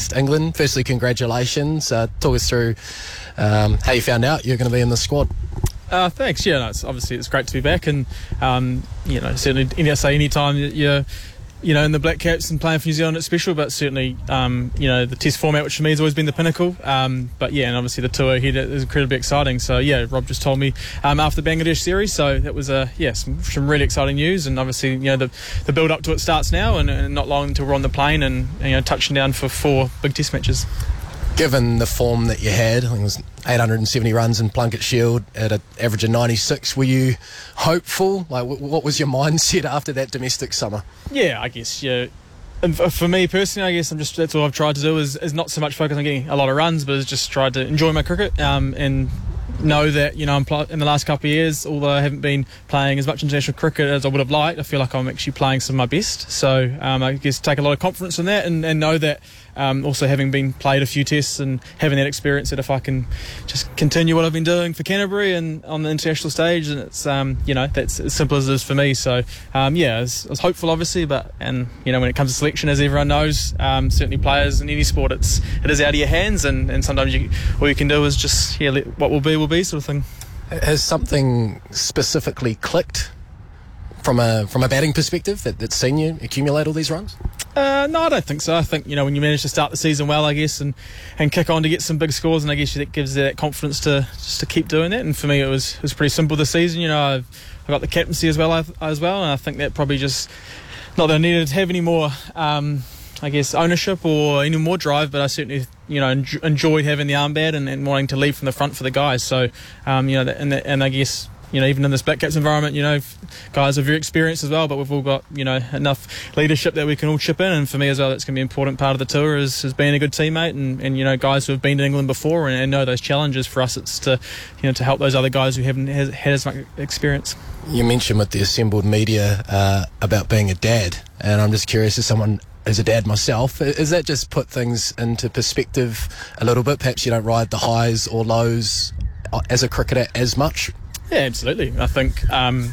against England. Firstly, congratulations. Talk us through how you found out you're going to be in the squad. Thanks. Yeah, no, it's great to be back, and certainly any time you're in the Black Caps and playing for New Zealand, it's special. But certainly, the Test format, which for me has always been the pinnacle. But yeah, and obviously the tour ahead is incredibly exciting. So yeah, Rob just told me after the Bangladesh series, so that was some really exciting news. And obviously, the build up to it starts now, and not long until we're on the plane and touching down for 4 big Test matches. Given the form that you had, I think it was 870 runs in Plunket Shield at an average of 96, were you hopeful? Like, what was your mindset after that domestic summer? Yeah, I guess, yeah. And for me personally, I guess that's all I've tried to do is not so much focus on getting a lot of runs, but is just tried to enjoy my cricket and know that I'm in the last couple of years, although I haven't been playing as much international cricket as I would have liked, I feel like I'm actually playing some of my best. So I guess take a lot of confidence in that and know that also having been played a few tests and having that experience, that if I can just continue what I've been doing for Canterbury and on the international stage, and it's that's as simple as it is for me. So I was hopeful, obviously, but when it comes to selection, as everyone knows, certainly players in any sport, it is out of your hands, and sometimes all you can do is just let what will be sort of thing. Has something specifically clicked from a batting perspective that's seen you accumulate all these runs? No, I don't think so. I think when you manage to start the season well, I guess, and kick on to get some big scores, and I guess that gives you that confidence to keep doing that. And for me, it was pretty simple this season. I got the captaincy as well, and I think that probably just, not that I needed to have any more ownership or any more drive, but I certainly enjoyed having the armband and wanting to lead from the front for the guys. So and I guess even in this Black Caps environment, guys are very experienced as well, but we've all got enough leadership that we can all chip in. And for me as well, that's going to be an important part of the tour is being a good teammate and guys who have been to England before and know those challenges. For us, it's to help those other guys who haven't had as much experience. You mentioned with the assembled media about being a dad, and I'm just curious, as someone as a dad myself, is that just put things into perspective a little bit? Perhaps you don't ride the highs or lows as a cricketer as much? Yeah, absolutely. I think,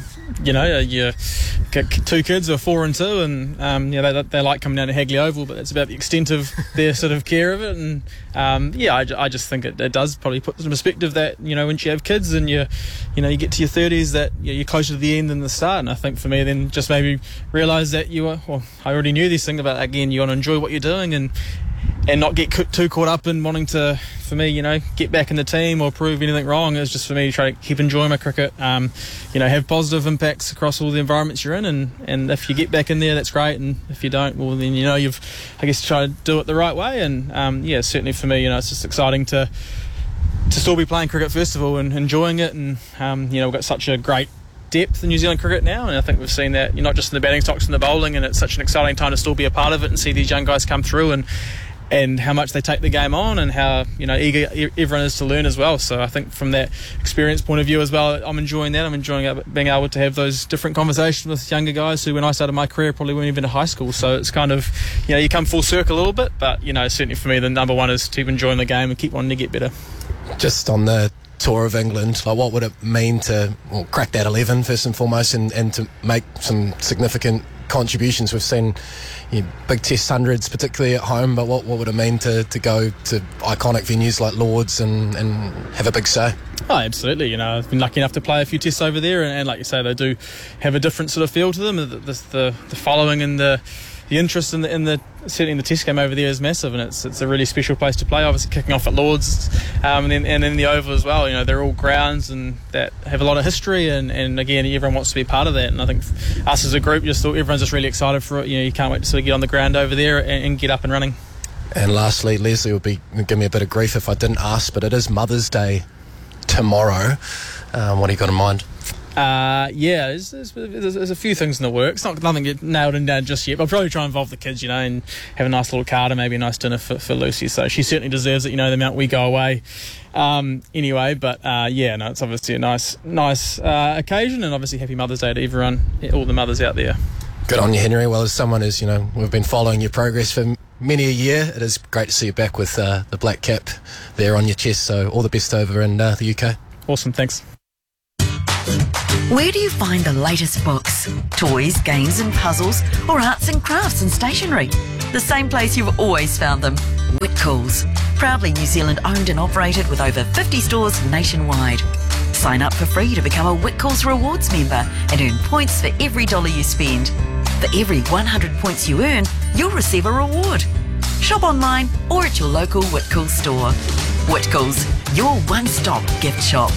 you get 2 kids who are 4 and 2, and they like coming down to Hagley Oval, but that's about the extent of their sort of care of it. And I just think it does probably put into perspective that once you have kids and you get to your 30s, that you're closer to the end than the start. And I think for me, then just maybe realise that I already knew these things, but again, you want to enjoy what you're doing and not get too caught up in wanting to, for me, get back in the team or prove anything wrong. It's just for me to try to keep enjoying my cricket, have positive impacts across all the environments you're in, and if you get back in there, that's great, and if you don't, well then you've, I guess, tried to do it the right way. And certainly for me, it's just exciting to still be playing cricket first of all and enjoying it, and we've got such a great depth in New Zealand cricket now, and I think we've seen that not just in the batting stocks and the bowling, and it's such an exciting time to still be a part of it and see these young guys come through and how much they take the game on and how eager everyone is to learn as well. So I think from that experience point of view as well, I'm enjoying that. I'm enjoying being able to have those different conversations with younger guys who, when I started my career, probably weren't even to high school. So it's kind of you come full circle a little bit, but certainly for me the number one is to keep enjoying the game and keep wanting to get better. Just on the tour of England, like what would it mean to crack that 11 first and foremost, and to make some significant contributions? We've seen big Test hundreds, particularly at home, but what would it mean to go to iconic venues like Lords and have a big say? Oh, absolutely. I've been lucky enough to play a few tests over there, and like you say, they do have a different sort of feel to them. The following and the interest in the certainly in the Test game over there is massive, and it's a really special place to play. Obviously, kicking off at Lords, and then the Oval as well. They're all grounds and that have a lot of history, and again, everyone wants to be part of that. And I think us as a group, everyone's just really excited for it. You can't wait to sort of get on the ground over there and get up and running. And lastly, Leslie will give me a bit of grief if I didn't ask, but it is Mother's Day tomorrow. What do you got in mind? There's a few things in the works. Nothing get nailed in down just yet, but I'll probably try and involve the kids, and have a nice little card and maybe a nice dinner for Lucy. So she certainly deserves it, the amount we go away. It's obviously a nice occasion, and obviously happy Mother's Day to everyone, all the mothers out there. Good on you, Henry. Well, as someone who's, we've been following your progress for many a year, it is great to see you back with the black cap there on your chest. So all the best over in the UK. Awesome, thanks. Where do you find the latest books, toys, games and puzzles, or arts and crafts and stationery? The same place you've always found them. Whitcoulls, proudly New Zealand owned and operated with over 50 stores nationwide. Sign up for free to become a Whitcoulls Rewards member and earn points for every dollar you spend. For every 100 points you earn, you'll receive a reward. Shop online or at your local Whitcoulls store. Whitcoulls, your one-stop gift shop.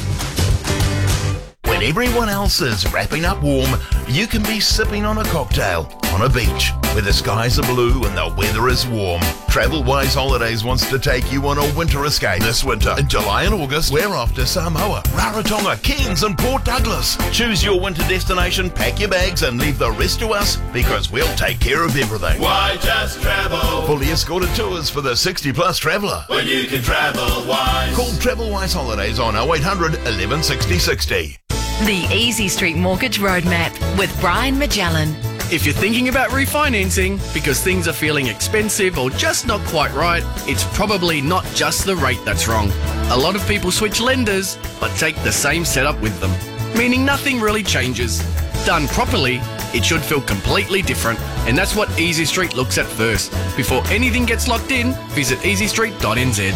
When everyone else is wrapping up warm, you can be sipping on a cocktail on a beach where the skies are blue and the weather is warm. TravelWise Holidays wants to take you on a winter escape this winter. In July and August, we're off to Samoa, Rarotonga, Cairns and Port Douglas. Choose your winter destination, pack your bags and leave the rest to us because we'll take care of everything. Why just travel? Fully escorted tours for the 60-plus traveller. When you can travel wise. Call TravelWise Holidays on 0800 11 60 60. The Easy Street Mortgage Roadmap with Brian Magellan. If you're thinking about refinancing because things are feeling expensive or just not quite right, it's probably not just the rate that's wrong. A lot of people switch lenders but take the same setup with them, meaning nothing really changes. Done properly, it should feel completely different, and that's what Easy Street looks at first. Before anything gets locked in, visit easystreet.nz.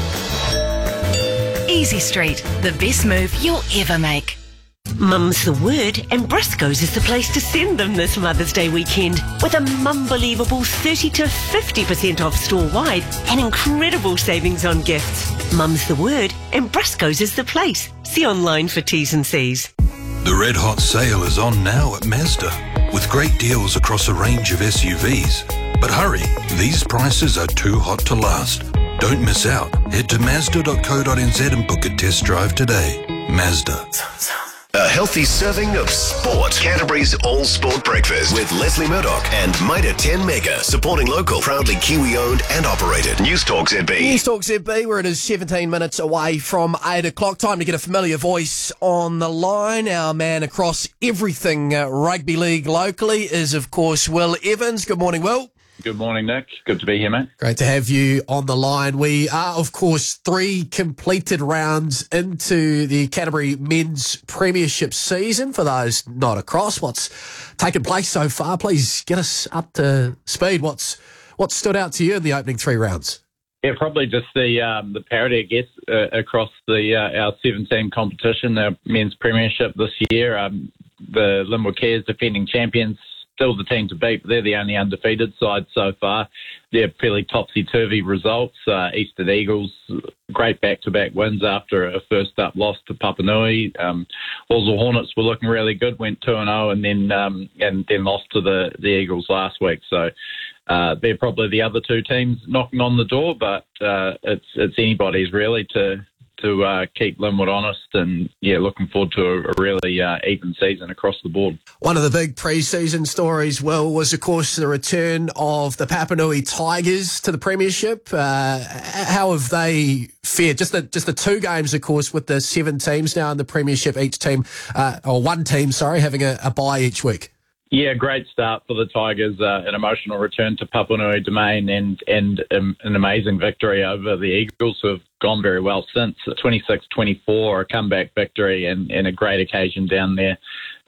Easy Street, the best move you'll ever make. Mum's the word, and Briscoe's is the place to send them this Mother's Day weekend with a mum-believable 30 to 50% off store-wide and incredible savings on gifts. Mum's the word, and Briscoe's is the place. See online for T's and C's. The Red Hot sale is on now at Mazda, with great deals across a range of SUVs. But hurry, these prices are too hot to last. Don't miss out. Head to Mazda.co.nz and book a test drive today. Mazda. A healthy serving of sport. Canterbury's All Sport Breakfast with Leslie Murdoch and Mitre 10 Mega, supporting local, proudly Kiwi-owned and operated. News Talk ZB. News Talk ZB, where it is 17 minutes away from 8 o'clock. Time to get a familiar voice on the line. Our man across everything rugby league locally is, of course, Will Evans. Good morning, Will. Good morning, Nick. Good to be here, mate. Great to have you on the line. We are, of course, 3 completed rounds into the Canterbury Men's Premiership season. For those not across, what's taken place so far? Please get us up to speed. What stood out to you in the opening 3 rounds? Yeah, probably just the parity, I guess, across our 7-team competition, the Men's Premiership this year. The Linwood Cares defending champions, still the team to beat, but they're the only undefeated side so far. They're fairly topsy-turvy results. Eastern Eagles, great back-to-back wins after a first-up loss to Papanui. Hawesville Hornets were looking really good, went 2-0 and then lost to the Eagles last week. So they're probably the other 2 teams knocking on the door, but it's anybody's really to keep Linwood honest, and looking forward to a really even season across the board. One of the big pre-season stories, Will, was of course the return of the Papanui Tigers to the Premiership. How have they fared? Just the 2 games, of course, with the 7 teams now in the Premiership, each team, or one team, having a bye each week. Yeah, great start for the Tigers. An emotional return to Papanui Domain and an amazing victory over the Eagles, who have gone very well since. 26-24, a comeback victory and a great occasion down there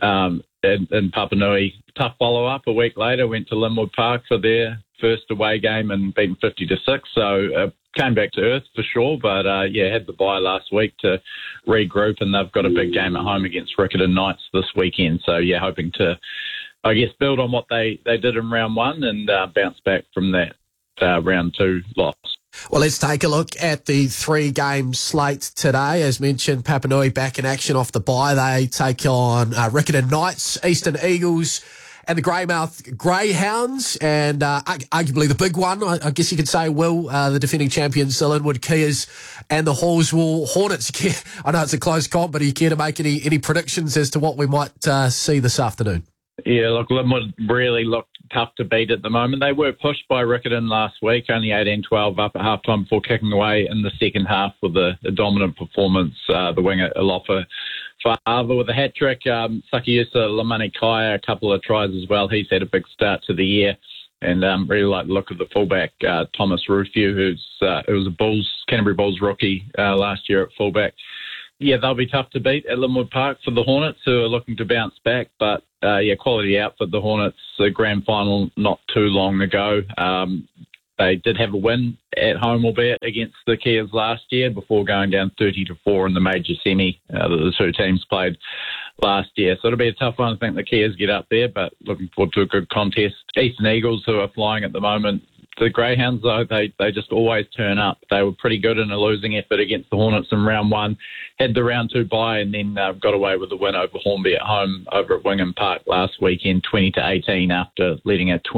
in Papanui. Tough follow-up a week later, went to Linwood Park for their first away game and beaten 50-6. So came back to earth for sure, but had the bye last week to regroup, and they've got a big game at home against Riccarton Knights this weekend. So hoping to, I guess, build on what they did in round 1 and bounce back from that round 2 loss. Well, let's take a look at the 3-game slate today. As mentioned, Papanui back in action off the bye. They take on Riccarton Knights, Eastern Eagles, and the Greymouth Greyhounds, and arguably the big one, I guess you could say, Will, the defending champions, the Linwood Kiers, and the Hawesville Hornets. I know it's a close comp, but do you care to make any predictions as to what we might see this afternoon? Yeah, look, Linwood really looked tough to beat at the moment. They were pushed by Riccarton last week, only 18-12 up at halftime before kicking away in the second half with a dominant performance. The winger, Alofa Fa'ava with a hat-trick. Sakiusa Lamani Kaya, a couple of tries as well. He's had a big start to the year. And really like the look of the fullback, Thomas Rufio, who was a Canterbury Bulls rookie last year at fullback. Yeah, they'll be tough to beat at Linwood Park for the Hornets, who are looking to bounce back. But, quality outfit, the Hornets, the grand final not too long ago. They did have a win at home, albeit against the Kias last year, before going down 30-4 in the major semi that the two teams played last year. So it'll be a tough one. I think the Kias get up there, but looking forward to a good contest. Eastern Eagles, who are flying at the moment, the Greyhounds, though, they just always turn up. They were pretty good in a losing effort against the Hornets in round one, had the round 2 bye, and then got away with the win over Hornby at home over at Wingham Park last weekend, 20-18, after leading a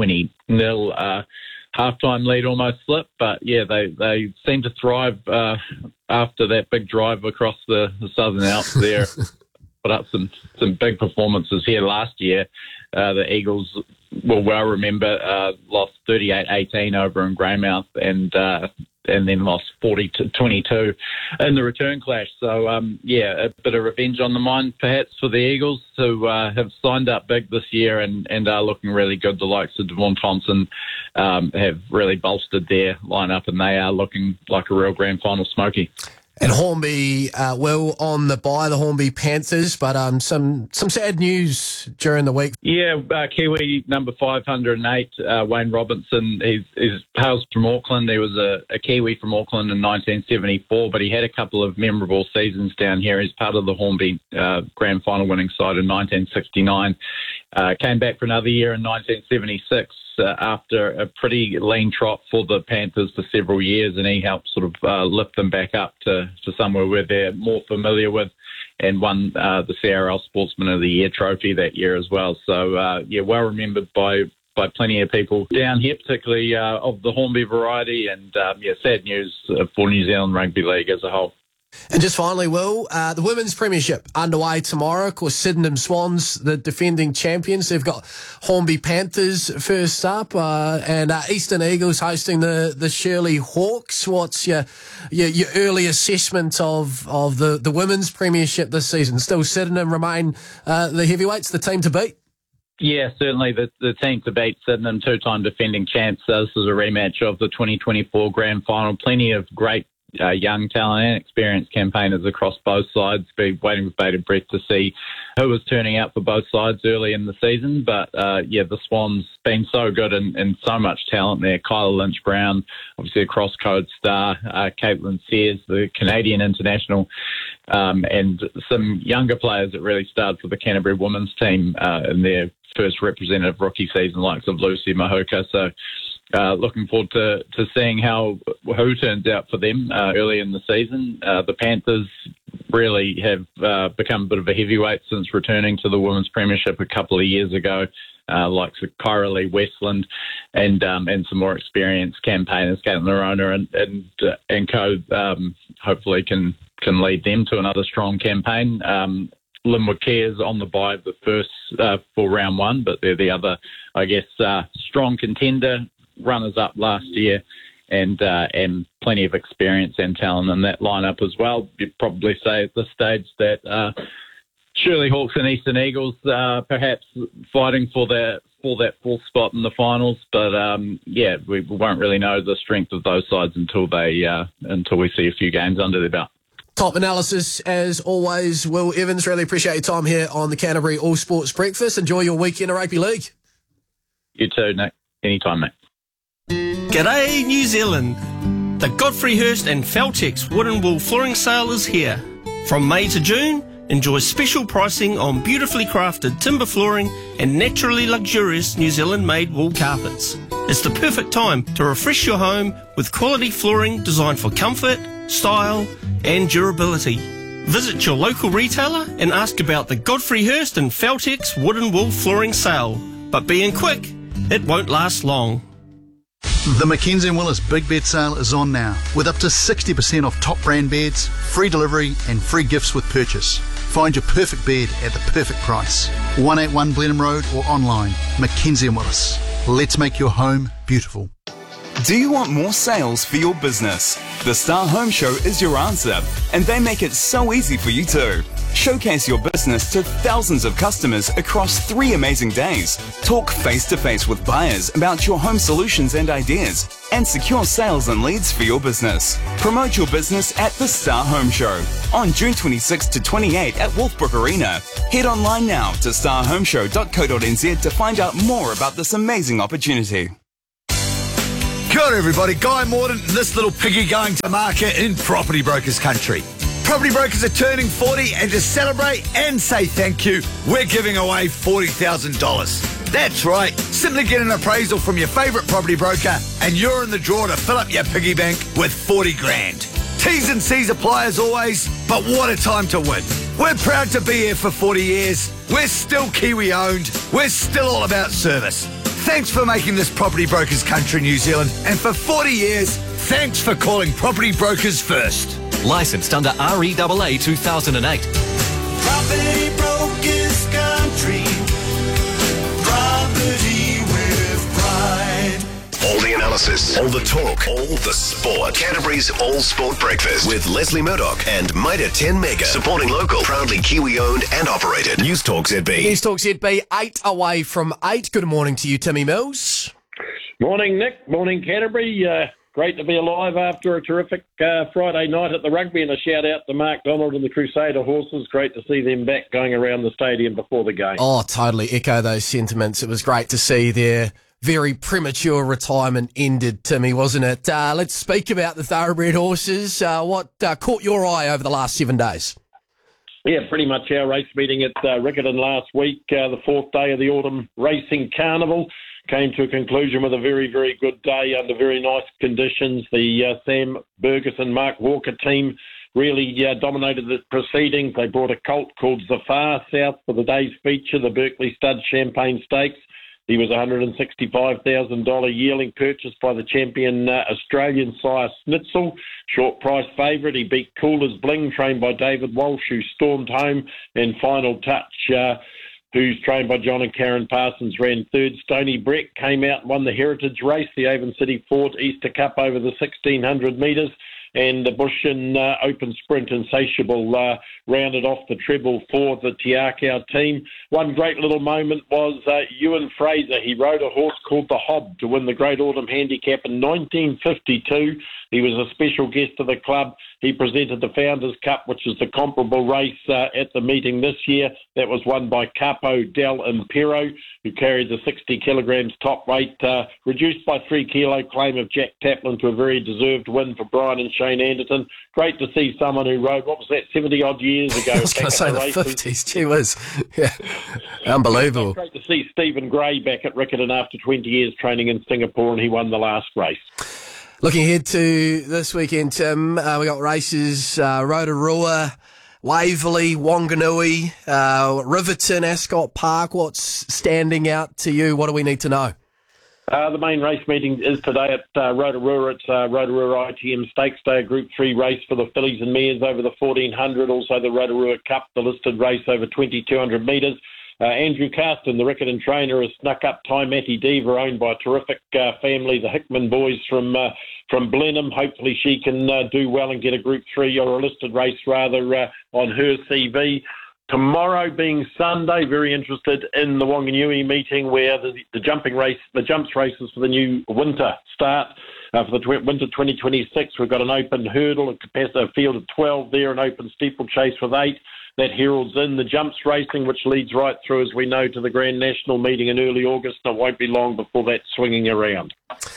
20-0 halftime lead almost slipped. But yeah, they seem to thrive after that big drive across the Southern Alps there. Put up some big performances here last year. The Eagles will well remember lost 38-18 over in Greymouth, and then lost 40-22 in the return clash. So a bit of revenge on the mind perhaps for the Eagles, who have signed up big this year and are looking really good. The likes of Devon Thompson have really bolstered their lineup, and they are looking like a real grand final smoky. And Hornby, on the bye, the Hornby Panthers, but some sad news during the week. Yeah, Kiwi number 508, Wayne Robinson, he's hails from Auckland. He was a Kiwi from Auckland in 1974, but he had a couple of memorable seasons down here. He's part of the Hornby grand final winning side in 1969. Came back for another year in 1976. After a pretty lean trot for the Panthers for several years, and he helped sort of lift them back up to somewhere where they're more familiar with, and won the CRL Sportsman of the Year trophy that year as well. So, well remembered by plenty of people down here, particularly of the Hornby variety, and sad news for New Zealand Rugby League as a whole. And just finally, Will, the Women's Premiership underway tomorrow. Of course, Sydenham Swans, the defending champions. They've got Hornby Panthers first up, and Eastern Eagles hosting the Shirley Hawks. What's your early assessment of the Women's Premiership this season? Still Sydenham remain the heavyweights, the team to beat? Yeah, certainly the team to beat. Sydenham, two-time defending champs. This is a rematch of the 2024 grand final. Plenty of great young talent and experienced campaigners across both sides. Be waiting with bated breath to see who was turning out for both sides early in the season. But the Swans been so good and so much talent there. Kyla Lynch-Brown, obviously a cross-code star. Caitlin Sears, the Canadian international, and some younger players that really started for the Canterbury women's team in their first representative rookie season, likes of Lucy Mahuka. So looking forward to seeing who turns out for them early in the season. The Panthers really have become a bit of a heavyweight since returning to the Women's Premiership a couple of years ago. Like Kyra Lee Westland and some more experienced campaigners, Caitlin Arona and co. Hopefully can lead them to another strong campaign. Linwood Cares on the bye, the first for round one, but they're the other, I guess, strong contender. Runners up last year, and plenty of experience and talent in that lineup as well. You'd probably say at this stage that Shirley Hawks and Eastern Eagles perhaps fighting for that fourth spot in the finals, but we won't really know the strength of those sides until we see a few games under their belt. Top analysis as always, Will Evans. Really appreciate your time here on the Canterbury All Sports Breakfast. Enjoy your weekend of rugby league. You too, Nick. Anytime, mate. G'day, New Zealand. The Godfrey Hirst and Feltex Wood and Wool Flooring Sale is here. From May to June, enjoy special pricing on beautifully crafted timber flooring and naturally luxurious New Zealand-made wool carpets. It's the perfect time to refresh your home with quality flooring designed for comfort, style and durability. Visit your local retailer and ask about the Godfrey Hirst and Feltex Wood and Wool Flooring Sale. But being quick, it won't last long. The Mackenzie & Willis Big Bed Sale is on now, with up to 60% off top brand beds, free delivery and free gifts with purchase. Find your perfect bed at the perfect price. 181 Blenheim Road or online. Mackenzie & Willis. Let's make your home beautiful. Do you want more sales for your business? The Star Home Show is your answer, and they make it so easy for you too. Showcase your business to thousands of customers across 3 amazing days. Talk face-to-face with buyers about your home solutions and ideas, and secure sales and leads for your business. Promote your business at the Star Home Show on June 26 to 28 at Wolfbrook Arena. Head online now to starhomeshow.co.nz to find out more about this amazing opportunity. Kia ora, everybody. Guy Morden, this little piggy going to market in Property Brokers country. Property Brokers are turning 40, and to celebrate and say thank you, we're giving away $40,000. That's right. Simply get an appraisal from your favourite property broker, and you're in the draw to fill up your piggy bank with 40 grand. T's and C's apply as always, but what a time to win. We're proud to be here for 40 years. We're still Kiwi owned. We're still all about service. Thanks for making this Property Brokers country, New Zealand. And for 40 years, thanks for calling Property Brokers first. Licensed under REAA 2008. Property Brokers country. Property with pride. All the analysis, all the talk, all the sport. Canterbury's All Sport Breakfast with Leslie Murdoch and Mitre 10 Mega. Supporting local, proudly Kiwi owned and operated. News Talk ZB. News Talk ZB, 8 away from 8. Good morning to you, Timmy Mills. Morning, Nick. Morning, Canterbury. Great to be alive after a terrific Friday night at the rugby, and a shout out to Mark Donald and the Crusader Horses. Great to see them back going around the stadium before the game. Oh, totally echo those sentiments. It was great to see their very premature retirement ended, Timmy, wasn't it? Let's speak about the thoroughbred horses. What caught your eye over the last 7 days? Yeah, pretty much our race meeting at Riccarton last week, the fourth day of the Autumn Racing Carnival. Came to a conclusion with a very, very good day under very nice conditions. The Sam Bergerson, Mark Walker team really dominated the proceedings. They brought a colt called Zafar south for the day's feature, the Berkeley Stud Champagne Stakes. He was a $165,000 yearling purchased by the champion Australian sire Snitzel. Short price favourite. He beat Cool as Bling, trained by David Walsh, who stormed home. And Final Touch, who's trained by John and Karen Parsons, ran third. Stony Breck came out and won the Heritage Race, the Avon City Ford Easter Cup over the 1,600 metres. And the Bushin Open Sprint Insatiable rounded off the treble for the Tiakau team. One great little moment was Ewan Fraser. He rode a horse called the Hob to win the Great Autumn Handicap in 1952. He was a special guest of the club. He presented the Founders Cup, which is the comparable race at the meeting this year. That was won by Capo del Impero, who carried the 60 kilograms top weight, reduced by 3 kilo claim of Jack Taplin to a very deserved win for Brian and Shane Anderton. Great to see someone who rode, what was that, 70-odd years ago? I was going to say the 50s. Gee whiz. Yeah. Unbelievable. Great to see Stephen Gray back at Riccarton after 20 years training in Singapore, and he won the last race. Looking ahead to this weekend, Tim, we got races, Rotorua, Waverley, Wanganui, Riverton, Ascot Park. What's standing out to you? What do we need to know? The main race meeting is today at Rotorua. It's Rotorua ITM Stakes Day, a Group 3 race for the fillies and mares over the 1,400. Also the Rotorua Cup, the listed race over 2,200 metres. Andrew Carston, the Riccarton trainer, has snuck up Taimati Diva, owned by a terrific family, the Hickman boys from Blenheim. Hopefully she can do well and get a Group 3 or a listed race rather on her CV. Tomorrow being Sunday, very interested in the Wanganui meeting where the jumps races for the new winter start. For the winter 2026, we've got an open hurdle, a field of 12 there, an open steeplechase with 8. That heralds in the jumps racing, which leads right through, as we know, to the Grand National meeting in early August, and it won't be long before that's swinging around.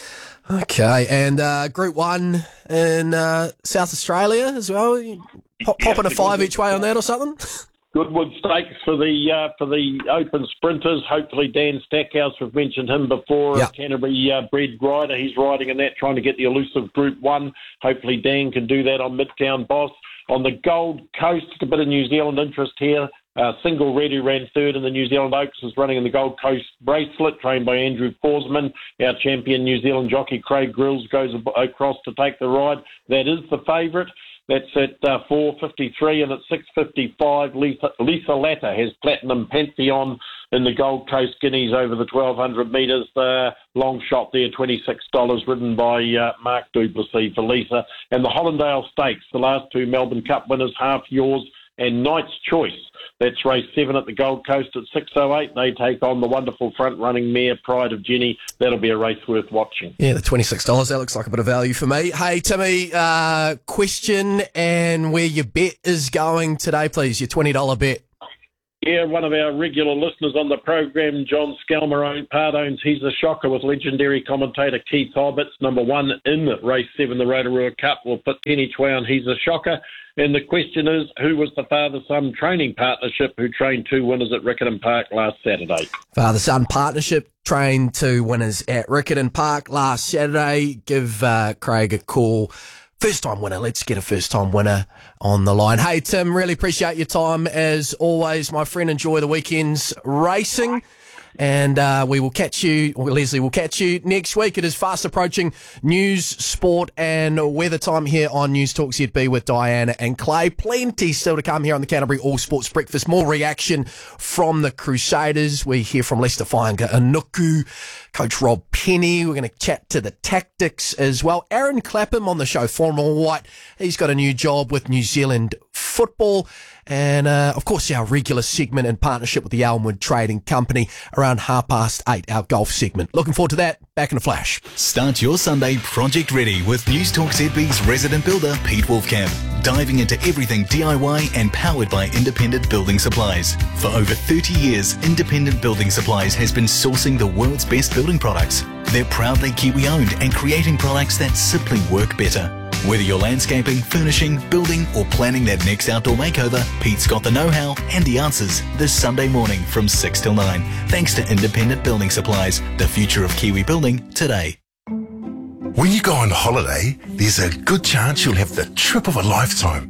Okay, and Group 1 in South Australia as well. Popping a 5 each way on that or something? Goodwood Stakes for the open sprinters. Hopefully Dan Stackhouse, we've mentioned him before, yep. Canterbury bred rider. He's riding in that, trying to get the elusive Group 1. Hopefully Dan can do that on Midtown Boss. On the Gold Coast, a bit of New Zealand interest here. Single Red, who ran third in the New Zealand Oaks, is running in the Gold Coast Bracelet, trained by Andrew Forsman. Our champion New Zealand jockey Craig Grills goes across to take the ride. That is the favourite. That's at 4.53, and at 6.55, Lisa Latta has Platinum Pantheon in the Gold Coast Guineas over the 1,200 metres. Long shot there, $26, ridden by Mark Duplessis for Lisa. And the Hollandale Stakes, the last two Melbourne Cup winners, Half Yours and Knight's Choice. That's race 7 at the Gold Coast at 6.08. They take on the wonderful front-running mare Pride of Jenny. That'll be a race worth watching. Yeah, the $26. That looks like a bit of value for me. Hey, Timmy, question and where your bet is going today, please. Your $20 bet. Yeah, one of our regular listeners on the program, John Scalmer-Pardones, he's a shocker with legendary commentator Keith Hobbits, number 1 in race 7, the Rotorua Cup. We'll put 10 each way on he's a shocker. And the question is, who was the father-son training partnership who trained 2 winners at Riccarton Park last Saturday? Father-son partnership trained 2 winners at Riccarton Park last Saturday. Give Craig a call. First-time winner. Let's get a first-time winner on the line. Hey, Tim, really appreciate your time as always, my friend. Enjoy the weekend's racing. And we will catch you, or Leslie will catch you next week. It is fast approaching news, sport and weather time here on News Talk ZB with Diana and Clay. Plenty still to come here on the Canterbury All Sports Breakfast. More reaction from the Crusaders. We hear from Lester Whainga-Anuku, Coach Rob Penny. We're going to chat to the tactics as well. Aaron Clapham on the show, former White. He's got a new job with New Zealand Football. And, of course, our regular segment in partnership with the Elmwood Trading Company around 8:30, our golf segment. Looking forward to that. Back in a flash. Start your Sunday project ready with News Talk ZB's resident builder, Pete Wolfcamp. Diving into everything DIY and powered by Independent Building Supplies. For over 30 years, Independent Building Supplies has been sourcing the world's best building products. They're proudly Kiwi-owned and creating products that simply work better. Whether you're landscaping, furnishing, building or planning that next outdoor makeover, Pete's got the know-how and the answers this Sunday morning from 6 till 9. Thanks to Independent Building Supplies, the future of Kiwi building today. When you go on holiday, there's a good chance you'll have the trip of a lifetime.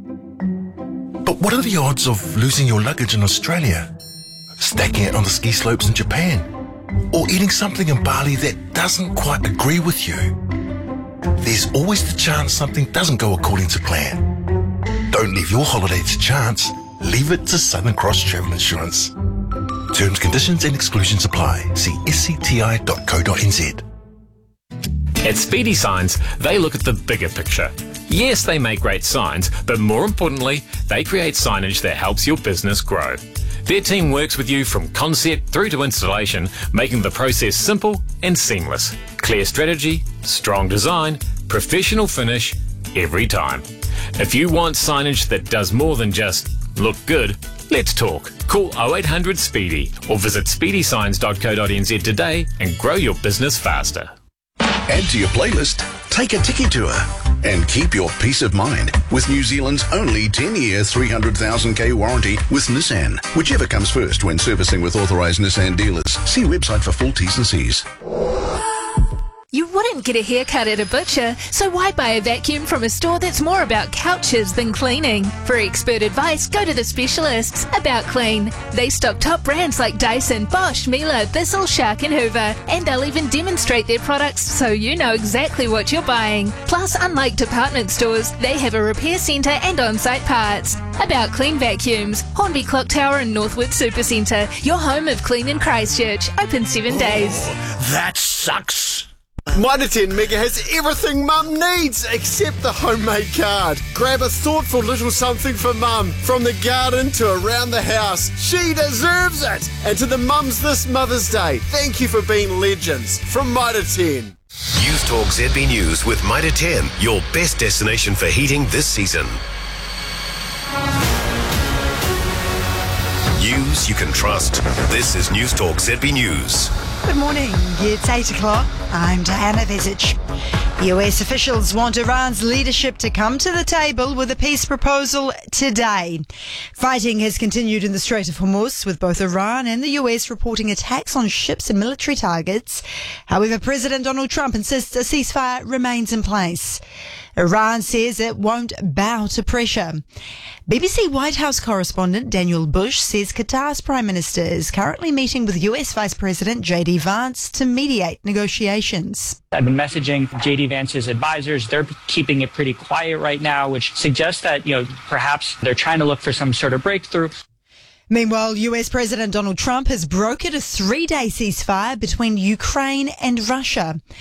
But what are the odds of losing your luggage in Australia? Stacking it on the ski slopes in Japan? Or eating something in Bali that doesn't quite agree with you? There's always the chance something doesn't go according to plan. Don't leave your holiday to chance. Leave it to Southern Cross Travel Insurance. Terms, conditions and exclusions apply. See scti.co.nz. At Speedy Signs, they look at the bigger picture. Yes, they make great signs, but more importantly, they create signage that helps your business grow. Their team works with you from concept through to installation, making the process simple and seamless. Clear strategy, strong design, professional finish, every time. If you want signage that does more than just look good, let's talk. Call 0800 Speedy or visit speedysigns.co.nz today and grow your business faster. Add to your playlist, take a tiki tour, and keep your peace of mind with New Zealand's only 10-year 300,000k warranty with Nissan. Whichever comes first when servicing with authorised Nissan dealers. See website for full T's and C's. You wouldn't get a haircut at a butcher, so why buy a vacuum from a store that's more about couches than cleaning? For expert advice, go to the specialists. About Clean. They stock top brands like Dyson, Bosch, Miele, Bissell, Shark and Hoover, and they'll even demonstrate their products so you know exactly what you're buying. Plus, unlike department stores, they have a repair centre and on-site parts. About Clean Vacuums, Hornby Clock Tower and Northwood Supercentre, your home of clean in Christchurch, open 7 days. That sucks. Mitre 10 Mega has everything Mum needs except the homemade card. Grab a thoughtful little something for Mum, from the garden to around the house. She deserves it. And to the mums this Mother's Day, thank you for being legends. From Mitre 10. News Talk ZB News with Mitre 10, your best destination for heating this season. News you can trust. This is News Talk ZB News. Good morning. It's 8 o'clock. I'm Diana Visic. US officials want Iran's leadership to come to the table with a peace proposal today. Fighting has continued in the Strait of Hormuz, with both Iran and the US reporting attacks on ships and military targets. However, President Donald Trump insists a ceasefire remains in place. Iran says it won't bow to pressure. BBC White House correspondent Daniel Bush says Qatar's Prime Minister is currently meeting with US Vice President J.D. Vance to mediate negotiations. I've been messaging J.D. Vance's advisors. They're keeping it pretty quiet right now, which suggests that, perhaps they're trying to look for some sort of breakthrough. Meanwhile, US President Donald Trump has brokered a 3-day ceasefire between Ukraine and Russia.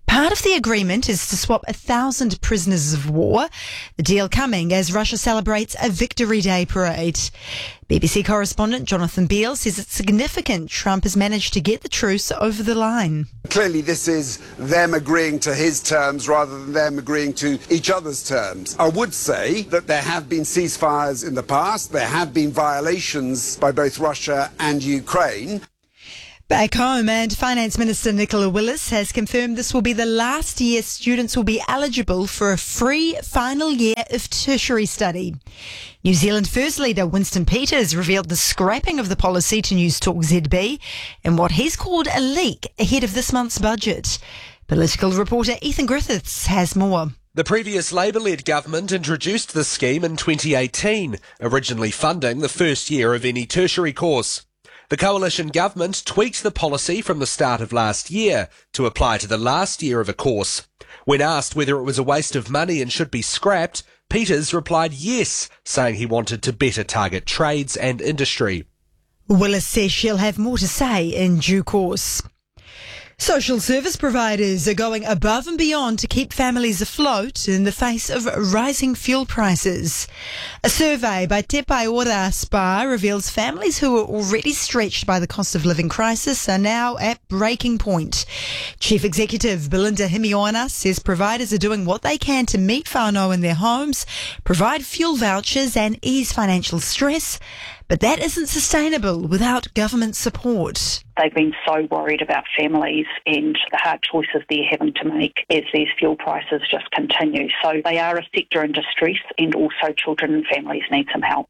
Part of the agreement is to swap 1,000 prisoners of war. The deal coming as Russia celebrates a Victory Day parade. BBC correspondent Jonathan Beale says it's significant Trump has managed to get the truce over the line. Clearly this is them agreeing to his terms rather than them agreeing to each other's terms. I would say that there have been ceasefires in the past. There have been violations by both Russia and Ukraine. Back home, and Finance Minister Nicola Willis has confirmed this will be the last year students will be eligible for a free final year of tertiary study. New Zealand First Leader Winston Peters revealed the scrapping of the policy to News Talk ZB in what he's called a leak ahead of this month's budget. Political reporter Ethan Griffiths has more. The previous Labour-led government introduced the scheme in 2018, originally funding the first year of any tertiary course. The coalition government tweaked the policy from the start of last year to apply to the last year of a course. When asked whether it was a waste of money and should be scrapped, Peters replied yes, saying he wanted to better target trades and industry. Willis says she'll have more to say in due course. Social service providers are going above and beyond to keep families afloat in the face of rising fuel prices. A survey by Te Pai Ora Spa reveals families who are already stretched by the cost of living crisis are now at breaking point. Chief Executive Belinda Himioana says providers are doing what they can to meet whānau in their homes, provide fuel vouchers and ease financial stress, but that isn't sustainable without government support. They've been so worried about families and the hard choices they're having to make as these fuel prices just continue. So they are a sector in distress, and also children and families need some help.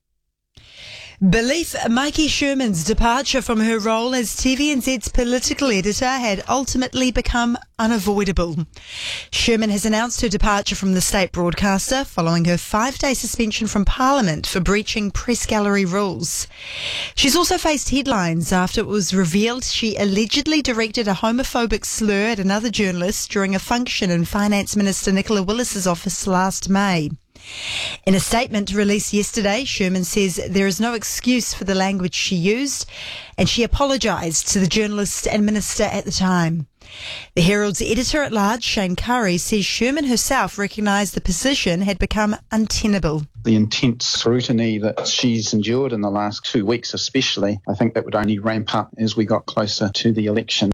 Belief Mikey Sherman's departure from her role as TVNZ's political editor had ultimately become unavoidable. Sherman has announced her departure from the state broadcaster following her 5-day suspension from Parliament for breaching press gallery rules. She's also faced headlines after it was revealed she allegedly directed a homophobic slur at another journalist during a function in Finance Minister Nicola Willis's office last May. In a statement released yesterday, Sherman says there is no excuse for the language she used, and she apologised to the journalist and minister at the time. The Herald's editor-at-large, Shane Curry, says Sherman herself recognised the position had become untenable. The intense scrutiny that she's endured in the last 2 weeks especially, I think that would only ramp up as we got closer to the election.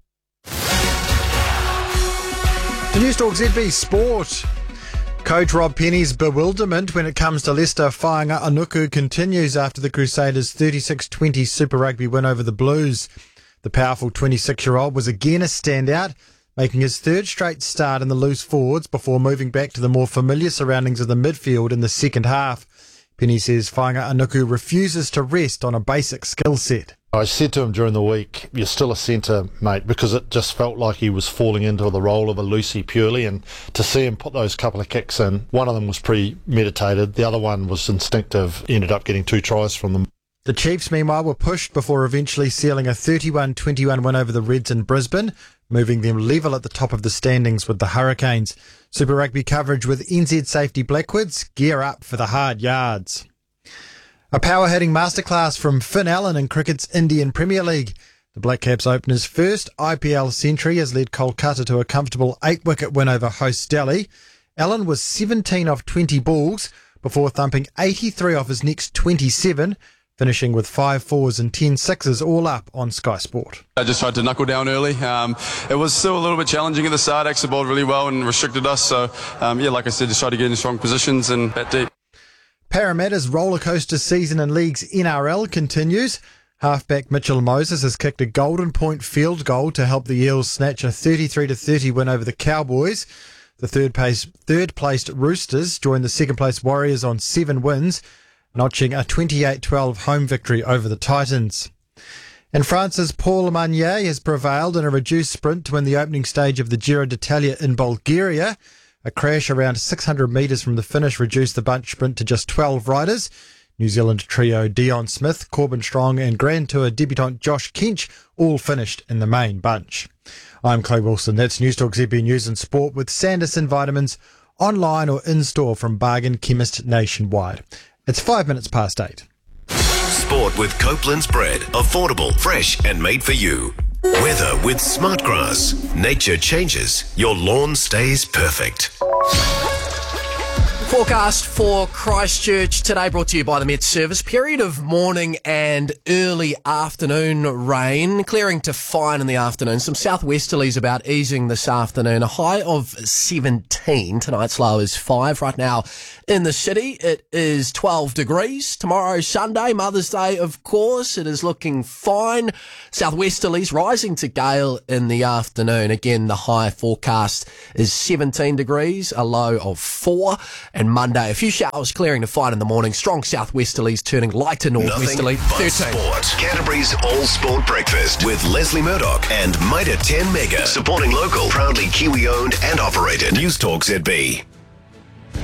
The News Talk ZB Sport. Coach Rob Penny's bewilderment when it comes to Leicester Whainga Anuku continues after the Crusaders' 36-20 Super Rugby win over the Blues. The powerful 26-year-old was again a standout, making his third straight start in the loose forwards before moving back to the more familiar surroundings of the midfield in the second half. Penny says Whainga Anuku refuses to rest on a basic skill set. I said to him during the week, you're still a centre, mate, because it just felt like he was falling into the role of a Lucy purely, and to see him put those couple of kicks in, one of them was premeditated, the other one was instinctive, ended up getting 2 tries from them. The Chiefs, meanwhile, were pushed before eventually sealing a 31-21 win over the Reds in Brisbane, moving them level at the top of the standings with the Hurricanes. Super Rugby coverage with NZ Safety Blackwoods. Gear up for the hard yards. A power-hitting masterclass from Finn Allen in cricket's Indian Premier League. The Black Caps opener's first IPL century has led Kolkata to a comfortable 8-wicket win over host Delhi. Allen was 17 off 20 balls before thumping 83 off his next 27, finishing with 5 fours and 10 sixes all up on Sky Sport. I just tried to knuckle down early. It was still a little bit challenging at the start. Axel bowled really well and restricted us. So, like I said, just tried to get in strong positions and bat deep. Parramatta's rollercoaster season in League's NRL continues. Halfback Mitchell Moses has kicked a golden point field goal to help the Eels snatch a 33-30 win over the Cowboys. The third-placed Roosters joined the second-place Warriors on 7 wins, notching a 28-12 home victory over the Titans. And France's Paul Magnier has prevailed in a reduced sprint to win the opening stage of the Giro d'Italia in Bulgaria. A crash around 600 metres from the finish reduced the bunch sprint to just 12 riders. New Zealand trio Dion Smith, Corbin Strong and Grand Tour debutant Josh Kench all finished in the main bunch. I'm Clay Wilson. That's News Talk ZB News and Sport with Sanderson Vitamins, online or in-store from Bargain Chemist nationwide. It's 5 minutes past 8. Sport with Copeland's Bread. Affordable, fresh and made for you. Weather with Smartgrass. Nature changes, your lawn stays perfect. Forecast for Christchurch today brought to you by the Met Service. Period of morning and early afternoon rain, clearing to fine in the afternoon. Some southwesterlies about easing this afternoon. A high of 17. Tonight's low is 5. Right now in the city, it is 12 degrees. Tomorrow, Sunday, Mother's Day, of course. It is looking fine. Southwesterlies rising to gale in the afternoon. Again, the high forecast is 17 degrees, a low of 4. And Monday, a few showers clearing to fine in the morning. Strong southwesterlies turning light to northwesterly. Nothing but 13. Sport. Canterbury's All Sport Breakfast with Leslie Murdoch and Mitre 10 Mega. Supporting local, proudly Kiwi owned and operated. News Talk ZB.